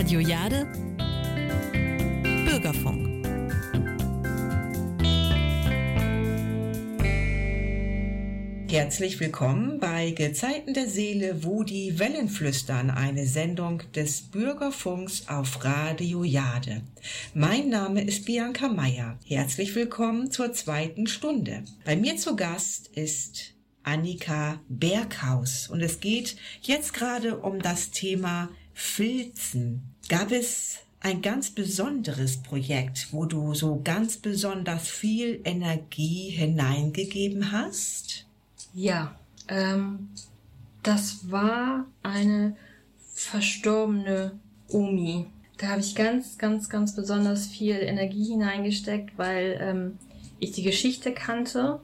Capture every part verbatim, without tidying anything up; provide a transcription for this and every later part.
Radio Jade Bürgerfunk. Herzlich willkommen bei Gezeiten der Seele, wo die Wellen flüstern, eine Sendung des Bürgerfunks auf Radio Jade. Mein Name ist Bianca Meier. Herzlich willkommen zur zweiten Stunde. Bei mir zu Gast ist Annika Berghaus und es geht jetzt gerade um das Thema Filzen. Gab es ein ganz besonderes Projekt, wo du so ganz besonders viel Energie hineingegeben hast? Ja, ähm, das war eine verstorbene Omi. Da habe ich ganz, ganz, ganz besonders viel Energie hineingesteckt, weil ähm, ich die Geschichte kannte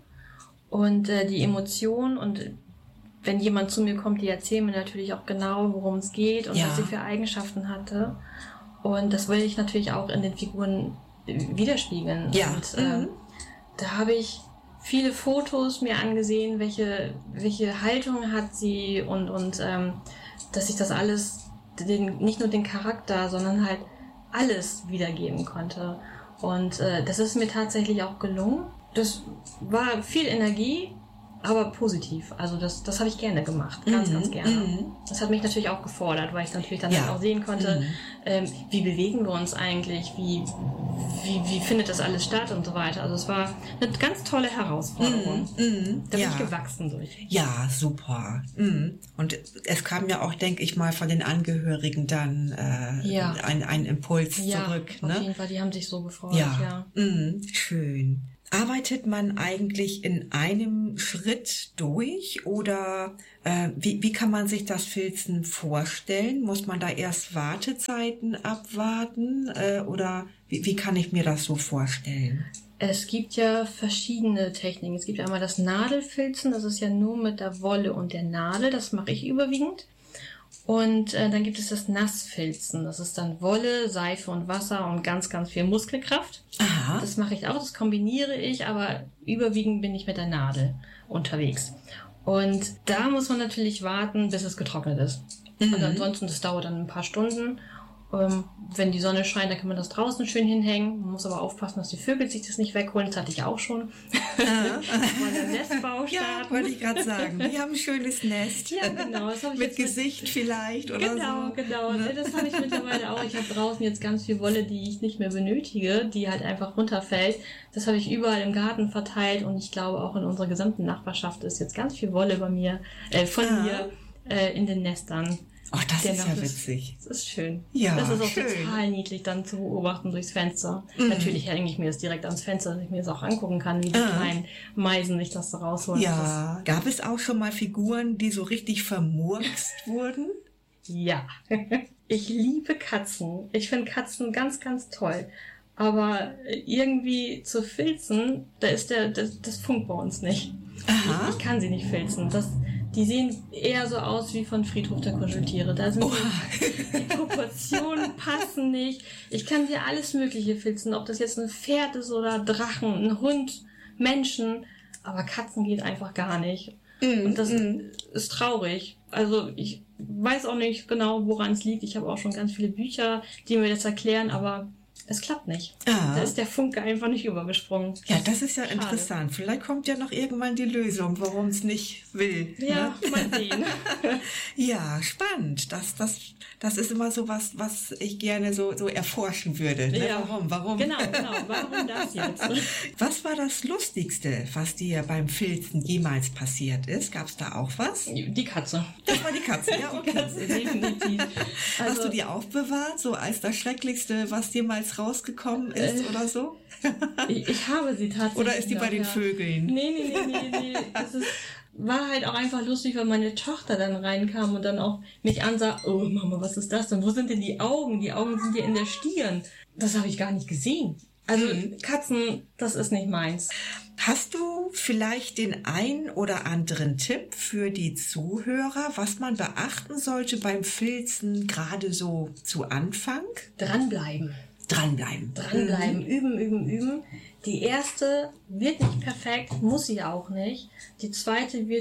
und äh, die Emotion. Und wenn jemand zu mir kommt, die erzählen mir natürlich auch genau, worum es geht und ja. was sie für Eigenschaften hatte. Und das will ich natürlich auch in den Figuren widerspiegeln. Ja. Und äh, mhm. da habe ich viele Fotos mir angesehen, welche welche Haltung hat sie und und ähm, dass ich das alles, den, nicht nur den Charakter, sondern halt alles wiedergeben konnte. Und äh, das ist mir tatsächlich auch gelungen. Das war viel Energie, aber positiv. Also das das habe ich gerne gemacht, ganz, mhm. ganz gerne. Mhm. Das hat mich natürlich auch gefordert, weil ich natürlich dann ja. halt auch sehen konnte, mhm. ähm, wie bewegen wir uns eigentlich, wie, wie wie findet das alles statt und so weiter. Also es war eine ganz tolle Herausforderung. Mhm. Mhm. Da bin ja. ich gewachsen durch. Ja, super. Mhm. Und es kam ja auch, denke ich mal, von den Angehörigen dann äh, ja. ein, ein Impuls ja, zurück. Auf ne? jeden Fall, die haben sich so gefreut. Ja, ja. Mhm. Schön. Arbeitet man eigentlich in einem Schritt durch oder äh, wie, wie kann man sich das Filzen vorstellen? Muss man da erst Wartezeiten abwarten äh, oder wie, wie kann ich mir das so vorstellen? Es gibt ja verschiedene Techniken. Es gibt einmal das Nadelfilzen, das ist ja nur mit der Wolle und der Nadel, das mache ich überwiegend. Und äh, dann gibt es das Nassfilzen. Das ist dann Wolle, Seife und Wasser und ganz, ganz viel Muskelkraft. Aha. Das mache ich auch, das kombiniere ich, aber überwiegend bin ich mit der Nadel unterwegs. Und da muss man natürlich warten, bis es getrocknet ist. Mhm. Und ansonsten, das dauert dann ein paar Stunden. Ähm, wenn die Sonne scheint, dann kann man das draußen schön hinhängen. Man muss aber aufpassen, dass die Vögel sich das nicht wegholen. Das hatte ich auch schon. Ah. Wollen Nestbau starten. Ja, wollte ich gerade sagen. Die haben ein schönes Nest. Ja, genau. Das habe ich mit jetzt Gesicht mit... vielleicht oder genau, so. Genau, genau. Das habe ich mittlerweile auch. Ich habe draußen jetzt ganz viel Wolle, die ich nicht mehr benötige, die halt einfach runterfällt. Das habe ich überall im Garten verteilt und ich glaube auch in unserer gesamten Nachbarschaft ist jetzt ganz viel Wolle bei mir, äh, von ah. mir äh, in den Nestern. Ach, das genau, ist ja das, witzig. Das ist schön. Ja, das ist auch schön. Total niedlich dann zu beobachten durchs Fenster. Mhm. Natürlich hänge ich mir das direkt ans Fenster, dass ich mir das auch angucken kann, wie die ah. kleinen Meisen sich das da rausholen. Ja. Das Gab es auch schon mal Figuren, die so richtig vermurkst wurden? Ja. Ich liebe Katzen. Ich finde Katzen ganz, ganz toll. Aber irgendwie zu filzen, da ist der, das, das funkt bei uns nicht. Aha. Ich, ich kann sie nicht filzen. Das, die sehen eher so aus wie von Friedhof der Kuscheltiere. Da sind oh. die, die Proportionen passen nicht. Ich kann dir alles Mögliche filzen, ob das jetzt ein Pferd ist oder Drachen, ein Hund, Menschen. Aber Katzen geht einfach gar nicht. Mm, Und das mm. ist traurig. Also ich weiß auch nicht genau, woran es liegt. Ich habe auch schon ganz viele Bücher, die mir das erklären, aber es klappt nicht. Ah. Da ist der Funke einfach nicht übergesprungen. Ja, das ist ja Schade. Interessant. Vielleicht kommt ja noch irgendwann die Lösung, warum es nicht will. Ja, ne? mal sehen. Ja, spannend. Das, das, das ist immer so was, was ich gerne so, so erforschen würde. Ne? Ja. Warum? Warum? Genau, genau. Warum das jetzt? Was war das Lustigste, was dir beim Filzen jemals passiert ist? Gab es da auch was? Die Katze. Das war die Katze, ja, okay. Die Katze, definitiv. Also, hast du die aufbewahrt, so als das Schrecklichste, was jemals rausgekommen ist äh, oder so? ich, ich habe sie tatsächlich. Oder ist die bei den ja. Vögeln? Nee, nee, nee, nee, nee. Das ist, war halt auch einfach lustig, weil meine Tochter dann reinkam und dann auch mich ansah, oh Mama, was ist das denn? Wo sind denn die Augen? Die Augen sind ja in der Stirn. Das habe ich gar nicht gesehen. Also mhm. Katzen, das ist nicht meins. Hast du vielleicht den ein oder anderen Tipp für die Zuhörer, was man beachten sollte beim Filzen, gerade so zu Anfang? Dranbleiben. Dranbleiben. Dranbleiben, mhm. üben, üben, üben. Die erste wird nicht perfekt, muss sie auch nicht. Die zweite wird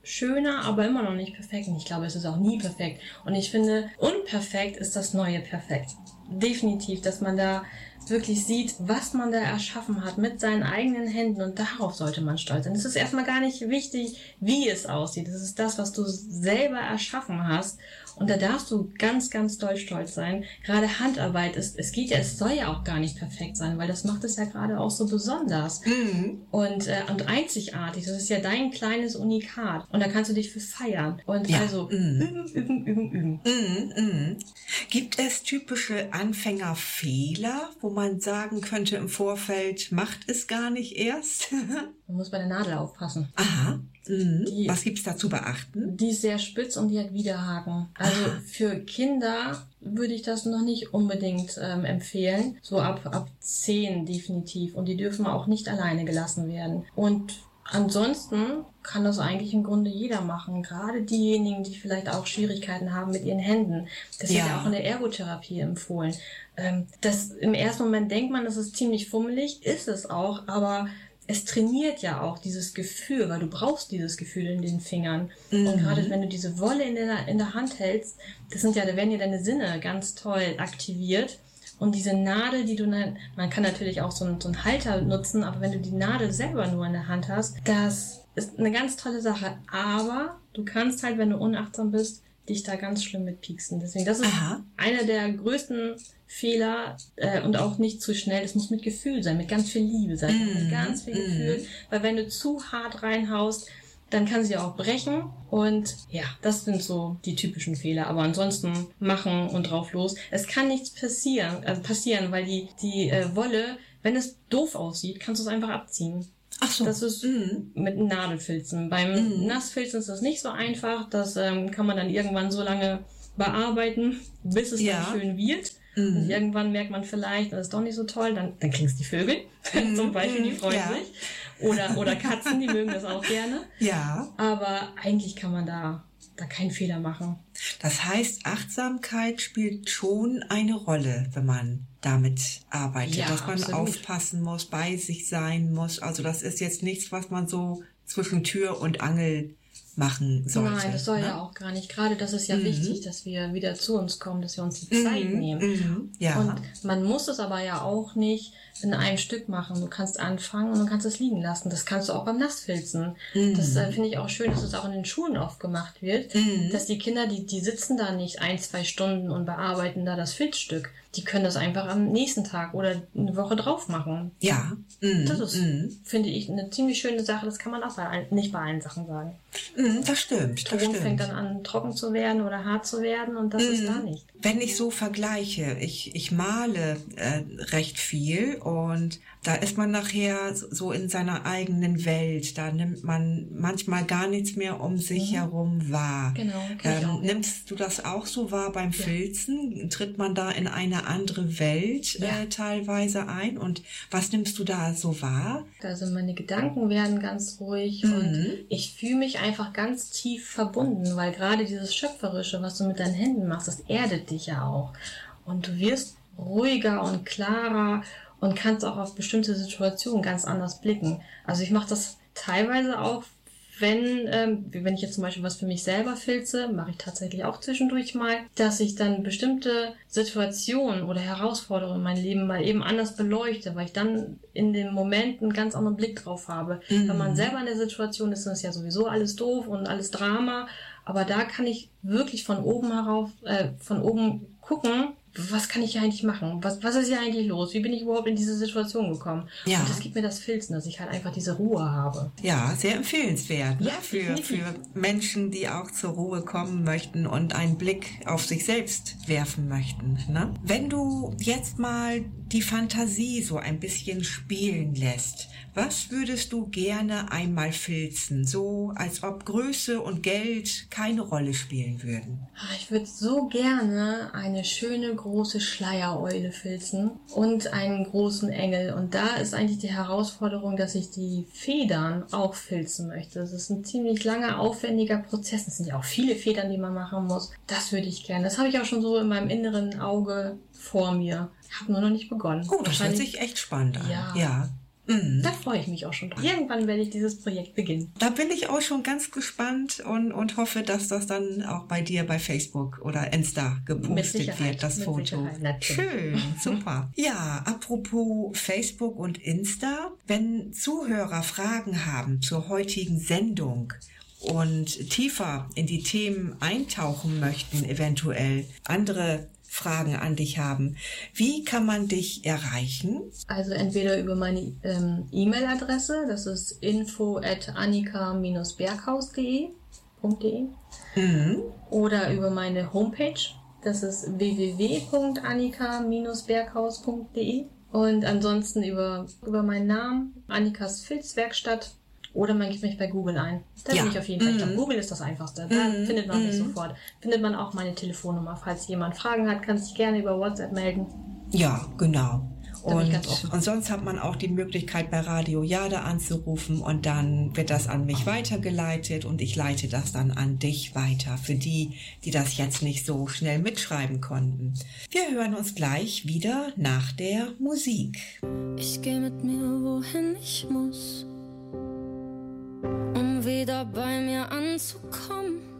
schöner, aber immer noch nicht perfekt. Und ich glaube, es ist auch nie perfekt. Und ich finde, unperfekt ist das neue Perfekt. Definitiv, dass man da wirklich sieht, was man da erschaffen hat mit seinen eigenen Händen, und darauf sollte man stolz sein. Es ist erstmal gar nicht wichtig, wie es aussieht. Das ist das, was du selber erschaffen hast, und da darfst du ganz, ganz doll stolz sein. Gerade Handarbeit ist, es geht ja, es soll ja auch gar nicht perfekt sein, weil das macht es ja gerade auch so besonders mhm. und, äh, und einzigartig. Das ist ja dein kleines Unikat, und da kannst du dich für feiern. Und ja. also mhm. üben, üben, üben, üben. Mhm. Mhm. Gibt es typische Anfängerfehler, wo man sagen könnte im Vorfeld, macht es gar nicht erst? Man muss bei der Nadel aufpassen. Aha. Mhm. Die, Was gibt's da zu beachten? Die ist sehr spitz und die hat Widerhaken. Also Aha. für Kinder würde ich das noch nicht unbedingt ähm, empfehlen. So ab, ab zehn definitiv. Und die dürfen auch nicht alleine gelassen werden. Und ansonsten kann das eigentlich im Grunde jeder machen. Gerade diejenigen, die vielleicht auch Schwierigkeiten haben mit ihren Händen. Das ja. wird ja auch in der Ergotherapie empfohlen. Ähm, das, im ersten Moment denkt man, das ist ziemlich fummelig. Ist es auch, aber es trainiert ja auch dieses Gefühl, weil du brauchst dieses Gefühl in den Fingern. Mhm. Und gerade wenn du diese Wolle in der, in der Hand hältst, das sind ja, da werden ja deine Sinne ganz toll aktiviert. Und diese Nadel, die du, man kann natürlich auch so einen, so einen Halter nutzen, aber wenn du die Nadel selber nur in der Hand hast, das ist eine ganz tolle Sache. Aber du kannst halt, wenn du unachtsam bist, dich da ganz schlimm mit pieksen. Deswegen, das ist Aha. einer der größten Fehler äh, und auch nicht zu schnell. Es muss mit Gefühl sein, mit ganz viel Liebe sein, mm, mit ganz viel mm. Gefühl. Weil wenn du zu hart reinhaust, dann kann sie auch brechen. Und ja, das sind so die typischen Fehler. Aber ansonsten machen und drauf los. Es kann nichts passieren, also passieren, weil die, die äh, Wolle, wenn es doof aussieht, kannst du es einfach abziehen. Ach so. Das ist mm. mit Nadelfilzen. Beim mm. Nassfilzen ist das nicht so einfach. Das ähm, kann man dann irgendwann so lange bearbeiten, bis es ja. dann schön wird. Mm. Und irgendwann merkt man vielleicht, das ist doch nicht so toll. Dann, dann klingst die Vögel, mm. zum Beispiel, die freuen ja. sich. Oder, oder Katzen, die mögen das auch gerne. Ja. Aber eigentlich kann man da, da keinen Fehler machen. Das heißt, Achtsamkeit spielt schon eine Rolle, wenn man damit arbeitet, ja, dass man absolut. aufpassen muss, bei sich sein muss. Also das ist jetzt nichts, was man so zwischen Tür und Angel machen sollte. Nein, das soll ne? ja auch gar nicht. Gerade das ist ja mhm. wichtig, dass wir wieder zu uns kommen, dass wir uns die Zeit mhm. nehmen. Mhm. Ja. Und man muss es aber ja auch nicht in einem Stück machen. Du kannst anfangen und du kannst es liegen lassen. Das kannst du auch beim Nassfilzen. Mhm. Das äh, finde ich auch schön, dass es auch in den Schulen oft gemacht wird, mhm. dass die Kinder, die, die sitzen da nicht ein, zwei Stunden und bearbeiten da das Filzstück. Die können das einfach am nächsten Tag oder eine Woche drauf machen. Ja. Mhm. Das ist, mhm. finde ich, eine ziemlich schöne Sache. Das kann man auch bei allen, nicht bei allen Sachen sagen. Mhm, das stimmt. Ton fängt dann an, trocken zu werden oder hart zu werden, und das mhm. ist da nicht. Wenn ich so vergleiche, ich, ich male äh, recht viel, und da ist man nachher so in seiner eigenen Welt. Da nimmt man manchmal gar nichts mehr um sich mhm. herum wahr. Genau. Ähm, auch, nimmst ja. du das auch so wahr beim ja. Filzen? Tritt man da in eine andere Welt ja. äh, teilweise ein? Und was nimmst du da so wahr? Also meine Gedanken werden ganz ruhig mhm. und ich fühle mich einfach ganz tief verbunden, weil gerade dieses Schöpferische, was du mit deinen Händen machst, das erdet dich ja auch. Und du wirst ruhiger und klarer und kannst auch auf bestimmte Situationen ganz anders blicken. Also ich mache das teilweise auch, wenn, ähm, wenn ich jetzt zum Beispiel was für mich selber filze, mache ich tatsächlich auch zwischendurch mal, dass ich dann bestimmte Situationen oder Herausforderungen in meinem Leben mal eben anders beleuchte, weil ich dann in dem Moment einen ganz anderen Blick drauf habe. Mhm. Wenn man selber in der Situation ist, dann ist ja sowieso alles doof und alles Drama, aber da kann ich wirklich von oben herauf, äh, von oben gucken, was kann ich hier eigentlich machen? Was, was ist hier eigentlich los? Wie bin ich überhaupt in diese Situation gekommen? Ja. Und das gibt mir das Filzen, dass ich halt einfach diese Ruhe habe. Ja, sehr empfehlenswert. Ja, für, für Menschen, die auch zur Ruhe kommen möchten und einen Blick auf sich selbst werfen möchten. Ne? Wenn du jetzt mal die Fantasie so ein bisschen spielen lässt, was würdest du gerne einmal filzen? So, als ob Größe und Geld keine Rolle spielen würden. Ich würde so gerne eine schöne große Schleiereule filzen und einen großen Engel. Und da ist eigentlich die Herausforderung, dass ich die Federn auch filzen möchte. Das ist ein ziemlich langer, aufwendiger Prozess. Das sind ja auch viele Federn, die man machen muss. Das würde ich gerne. Das habe ich auch schon so in meinem inneren Auge vor mir. Habe nur noch nicht begonnen. Oh, das hört sich echt spannend an. Ja. ja. Mhm. Da freue ich mich auch schon drauf. Irgendwann werde ich dieses Projekt beginnen. Da bin ich auch schon ganz gespannt und, und hoffe, dass das dann auch bei dir bei Facebook oder Insta gepostet wird, das mit Foto. Sicherheit, natürlich. Schön, super. Ja, apropos Facebook und Insta, wenn Zuhörer Fragen haben zur heutigen Sendung und tiefer in die Themen eintauchen möchten, eventuell andere Fragen an dich haben, wie kann man dich erreichen? Also entweder über meine ähm, E-Mail-Adresse, das ist info at annika berghaus punkt de Mhm. oder über meine Homepage, das ist w w w punkt annika berghaus punkt de und ansonsten über, über meinen Namen, Annikas Filzwerkstatt. Oder man gibt mich bei Google ein. Da Ja. bin ich auf jeden Fall. Ich Mhm. glaube, Google ist das Einfachste. Da Mhm. findet man mich Mhm. sofort. Findet man auch meine Telefonnummer. Falls jemand Fragen hat, kann sich gerne über WhatsApp melden. Ja, genau. Da bin ich Und, ganz offen. und sonst hat man auch die Möglichkeit, bei Radio Jade anzurufen und dann wird das an mich weitergeleitet und ich leite das dann an dich weiter, für die, die das jetzt nicht so schnell mitschreiben konnten. Wir hören uns gleich wieder nach der Musik. Ich geh mit mir, wohin ich muss, um wieder bei mir anzukommen.